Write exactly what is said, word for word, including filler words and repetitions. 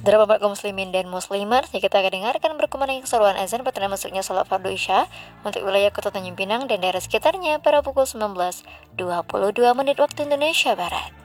Saudara Bapak kaum muslimin dan muslimat, ya kita akan dengarkan berkumandang keseruan azan pada masuknya salat fardu Isya untuk wilayah Kota Tanjung Pinang dan daerah sekitarnya pada pukul sembilan belas dua puluh dua menit waktu Indonesia Barat.